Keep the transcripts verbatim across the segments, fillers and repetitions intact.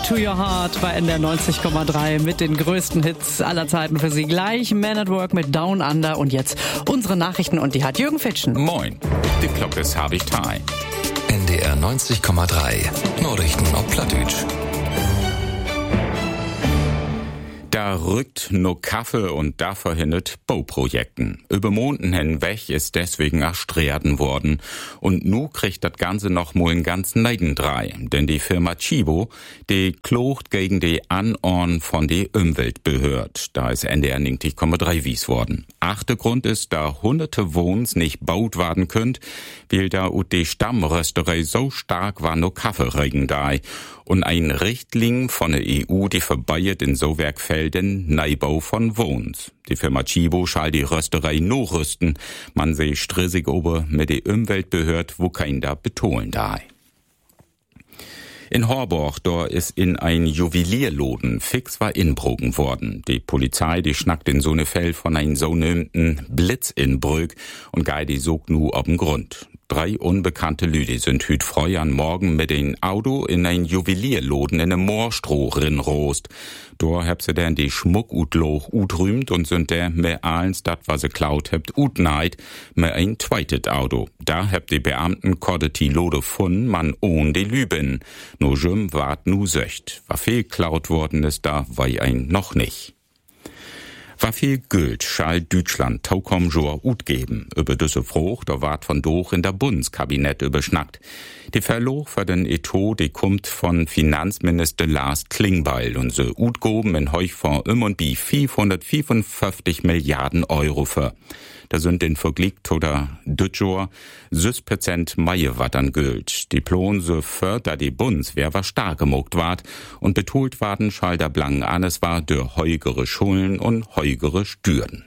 to Your Heart bei N D R neunzig Komma drei mit den größten Hits aller Zeiten für Sie. Gleich Man at Work mit Down Under und jetzt unsere Nachrichten und die hat Jürgen Fitschen. Moin, die Glocke ist habe ich Thai. N D R neunzig Komma drei Nachrichten auf Plattdeutsch. Da rückt no Kaffee und da verhindert Bauprojekten. Über Monden hinweg ist deswegen erstreben worden. Und nu kriegt das Ganze noch mal einen ganzen Neidendrei. Denn die Firma Tchibo, die klogt gegen die Anordnung von die Umweltbehörd. Da ist N D R neunzig Komma drei wies worden. Achte Grund ist, da hunderte Wohns nicht baut werden könnt, weil da ut die Stammrösterei so stark war no Kaffeeregen da. Und ein Richtling von der E U, die verbeiert in so Werkfelden Neubau von Wohns. Die Firma Tchibo schall die Rösterei no rüsten. Man seh strissig ober mit die Umweltbehörd, wo kein da betohlen da. In Horborg, da ist in ein Juwelierloden fix war inbrochen worden. Die Polizei, die schnackt in so ne Fell von ein sogenannten Blitzinbrück und gei die sog nu ob'n Grund. Drei unbekannte Lüde sind hüt freu an Morgen mit den Auto in ein Juwelierloden in ne Moorstroh rinrost. Da hab se denn die Schmuck ut loch ut rümt und sind der mehr alens dat, was se klaut hebt, ut neid, mehr ein zweitet Auto. Da hab die Beamten kordet die Lode fun, man ohn die Lüben. No jüm wart nu söcht. Was viel klaut worden ist, da wei ein noch nicht. Was viel Geld schall Deutschland taukom jor ut geben. Über düsse Frucht, da ward von doch in der Bundeskabinett überschnackt. Die Verloch für den Etat, die kommt von Finanzminister Lars Klingbeil und so ut goben in Heuchfonds um und bi fünfhundertfünfundfünfzig Milliarden Euro für. Da sind den Vergleich oder Dütjor sechs Prozent Meie wat an Geld. Die Plon so für, da die Bundeswehr war stark gemogt ward und betult warden schall der Blank an, es war der heugere Schulden und heugere Stürden.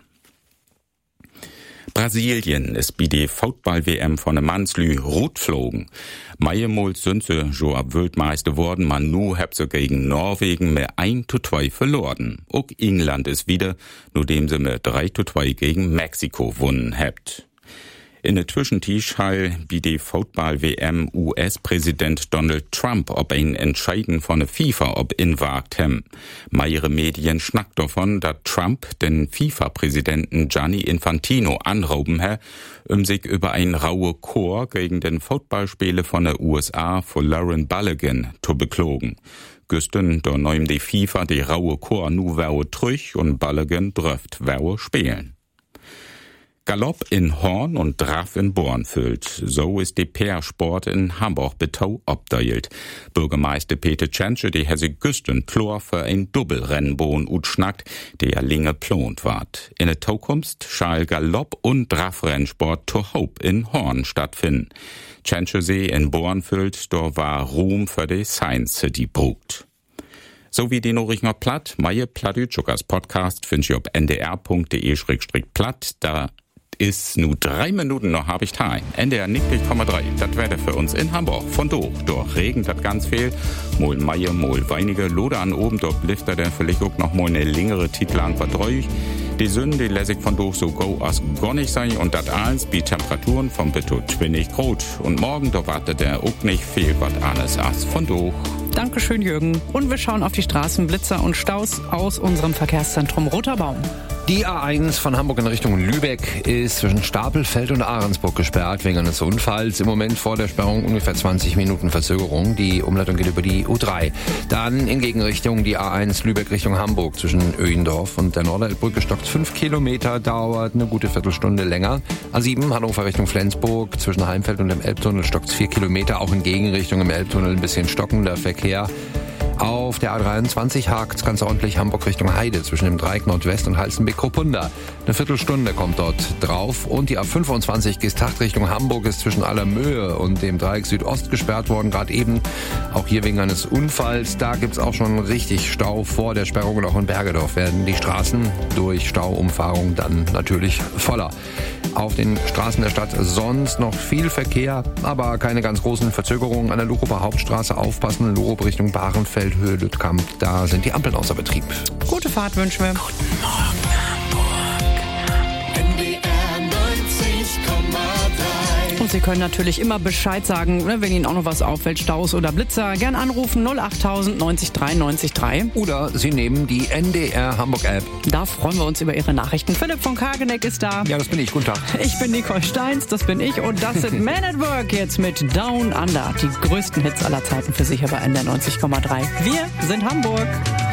Brasilien ist bei der Football-W M von der Mannslü rot flogen. Meiemol sind sie schon ab Weltmeister worden, man nu habt sie gegen Norwegen mit ein zu zwei verloren. Auch England ist wieder, nur dem sie mit drei zu zwei gegen Mexiko gewonnen habt. In der Zwischentisch hall bei der Football-W M U S-Präsident Donald Trump ob ein Entscheiden von der FIFA ob inwagt hem. Meire Medien schnackt davon, dass Trump den FIFA-Präsidenten Gianni Infantino anrauben he, um sich über ein raue Chor gegen den Footballspiele von der U S A von Lauren Balogun zu beklogen. Güsten, da neum die FIFA die raue Chor nu wäre trüch und Balogun dröft wäre spielen. Galopp in Horn und Draff in Bornfeld. So ist die Peersport in Hamburg betau obdeilt. Bürgermeister Peter Tschentsche, die hesse Güsten Chlor für ein Doppelrennbohn ut schnackt, der linge plont ward. In der Zukunft schall Galopp und Draffrennsport to Hope in Horn stattfinden. Tschentsche See in Bornfeld, da war Ruhm für die Science City brugt. So wie die Nachrichten auf Platt, Meie Plattdütschokers Podcast findet ihr auf n d r punkt d e slash platt. Da ist nu drei Minuten noch hab ich Teil. N D R neunzig Komma drei. Das Wetter für uns in Hamburg. Von doch. Dort regnet das ganz viel. Mol Meier, mol weinige Lode an oben. Dort blifft er dann vielleicht auch noch mal eine längere Zeit lang verdreuig. Die Sünden, die lässig von doch so go as gar nicht sein. Und das alles bei Temperaturen vom Beto twinnig Grot. Und morgen, da wartet der auch nicht viel was alles as von doch. Dankeschön, Jürgen. Und wir schauen auf die Straßen, Blitzer und Staus aus unserem Verkehrszentrum Roter Baum. Die A eins von Hamburg in Richtung Lübeck ist zwischen Stapelfeld und Ahrensburg gesperrt wegen eines Unfalls. Im Moment vor der Sperrung ungefähr zwanzig Minuten Verzögerung. Die Umleitung geht über die U drei. Dann in Gegenrichtung die A eins Lübeck Richtung Hamburg zwischen Öhendorf und der Norderelbbrücke stockt fünf Kilometer, dauert eine gute Viertelstunde länger. A sieben Hannover Richtung Flensburg zwischen Heimfeld und dem Elbtunnel stockt vier Kilometer. Auch in Gegenrichtung im Elbtunnel ein bisschen stockender Verkehr. Auf der A dreiundzwanzig hakt's ganz ordentlich Hamburg Richtung Heide zwischen dem Dreieck Nordwest und Halstenbeck-Kopunda. Eine Viertelstunde kommt dort drauf. Und die A fünfundzwanzig Geesthacht Richtung Hamburg ist zwischen Allermöhe und dem Dreieck Südost gesperrt worden, gerade eben. Auch hier wegen eines Unfalls. Da gibt's auch schon richtig Stau vor der Sperrung. Und auch in Bergedorf werden die Straßen durch Stauumfahrung dann natürlich voller. Auf den Straßen der Stadt sonst noch viel Verkehr, aber keine ganz großen Verzögerungen. An der Luruper Hauptstraße aufpassen, Lurup Richtung Bahrenfeld, Höhe Lüttkamp, da sind die Ampeln außer Betrieb. Gute Fahrt wünschen wir. Guten Morgen, Hamburg. N D R neunzig Komma drei. Und Sie können natürlich immer Bescheid sagen, wenn Ihnen auch noch was auffällt, Staus oder Blitzer. Gern anrufen null achttausend neunzig drei neunzig drei. Oder Sie nehmen die N D R Hamburg App. Da freuen wir uns über Ihre Nachrichten. Philipp von Kageneck ist da. Ja, das bin ich. Guten Tag. Ich bin Nicole Steins, das bin ich. Und das sind Man at Work jetzt mit Down Under. Die größten Hits aller Zeiten für Sie hier bei N D R neunzig Komma drei. Wir sind Hamburg.